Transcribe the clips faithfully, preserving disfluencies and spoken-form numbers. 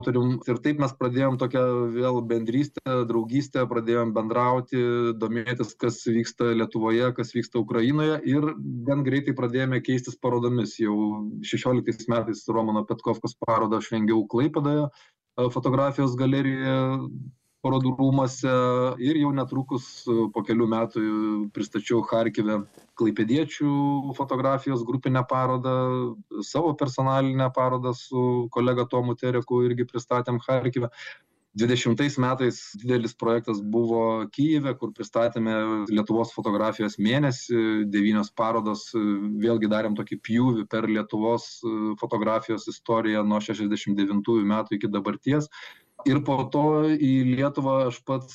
autorium. Ir taip mes pradėjom tokią vėl bendrystę, draugystę, pradėjom bendrauti, domėtis, kas vyksta Lietuvoje, kas vyksta Ukrainoje ir gan greitai pradėjome keistis parodomis. Jau šešioliktais metais Romano Petkovkos parodą aš rengiau Klaipėdoje, fotografijos galerijoje, parodų rūmuose ir jau netrukus po kelių metų pristačiau Charkive klaipėdiečių fotografijos grupinę parodą, savo personalinę parodą su kolega Tomu Tereku irgi pristatėm Charkive. dvidešimtais metais didelis projektas buvo Kyjive, kur pristatėme Lietuvos fotografijos mėnesį, devynios parodos, vėlgi darėm tokį pjūvį per Lietuvos fotografijos istoriją nuo šešiasdešimt devintųjų metų iki dabarties. Ir po to į Lietuvą aš pats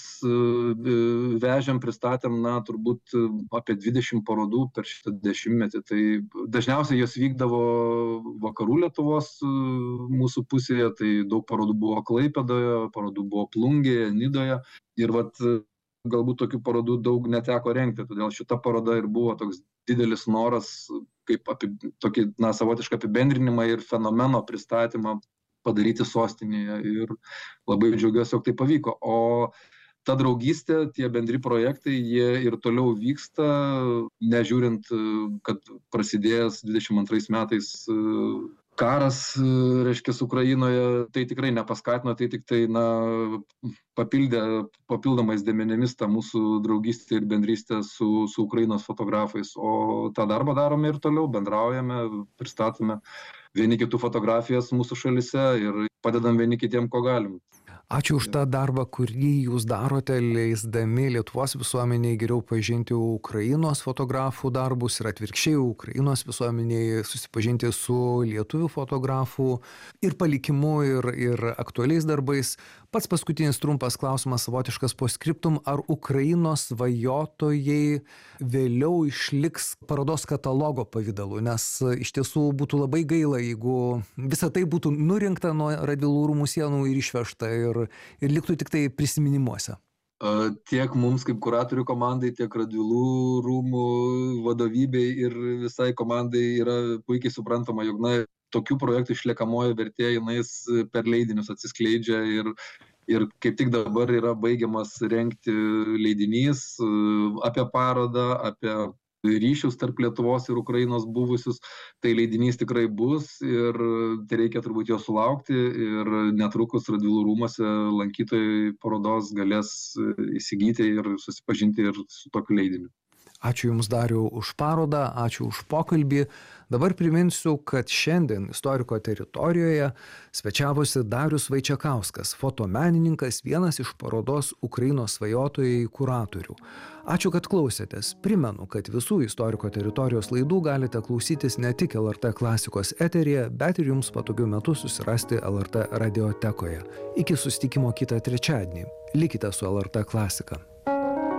vežėm, pristatėm, na, turbūt apie dvidešimt parodų per šitą dešimtmetį. Tai dažniausiai jos vykdavo vakarų Lietuvos mūsų pusėje, tai daug parodų buvo Klaipėdoje, parodų buvo Plungėje, Nidoje. Ir vat galbūt tokių parodų daug neteko rengti, todėl šita paroda ir buvo toks didelis noras, kaip apie tokį, na, savotišką apibendrinimą ir fenomeno pristatymą padaryti sostinėje ir labai džiaugiuosi, jog tai pavyko. O ta draugystė, tie bendri projektai, jie ir toliau vyksta, nežiūrint, kad prasidėjęs dvidešimt antrais metais karas, reiškia, Ukrainoje, tai tikrai nepaskatino, tai tik tai, na, papildė papildomais dėmenimis tą mūsų draugystę ir bendrystę su, su Ukrainos fotografais. O tą darbą darome ir toliau, bendraujame, pristatome vieni kitų fotografijas mūsų šalyse ir padedam vieni kitiem, ko galim. Ačiū už tą darbą, kurį jūs darote, leisdami Lietuvos visuomeniai geriau pažinti Ukrainos fotografų darbus ir atvirkščiai Ukrainos visuomeniai susipažinti su lietuvių fotografų ir palikimu, ir, ir aktualiais darbais. Pats paskutinis trumpas klausimas, savotiškas postscriptum, ar Ukrainos svajotojai vėliau išliks parodos katalogo pavidalu, nes iš tiesų būtų labai gaila, jeigu visa tai būtų nurinkta nuo Radvilų rūmų sienų ir išvežta ir, ir liktų tik tai prisiminimuose. Tiek mums kaip kuratorių komandai, tiek Radvilų rūmų vadovybei ir visai komandai yra puikiai suprantama, jog, na, tokių projektų išliekamoji vertė, jinais per leidinius atsiskleidžia ir, ir kaip tik dabar yra baigiamas rengti leidinys apie parodą, apie ryšius tarp Lietuvos ir Ukrainos buvusius. Tai leidinys tikrai bus ir tai reikia turbūt jo sulaukti ir netrukus Radvilų rūmuose lankytojai parodos galės įsigyti ir susipažinti ir su tokiu leidiniu. Ačiū Jums, Dariau, už parodą, ačiū už pokalbį. Dabar priminsiu, kad šiandien Istoriko teritorijoje svečiavosi Darius Vaičekauskas, fotomenininkas, vienas iš parodos Ukrainos svajotojai kuratorių. Ačiū, kad klausėtės. Primenu, kad visų Istoriko teritorijos laidų galite klausytis ne tik L R T klasikos eteryje, bet ir Jums patogiu metu susirasti L R T radiotekoje. Iki susitikimo kitą trečiadienį. Likite su L R T klasika.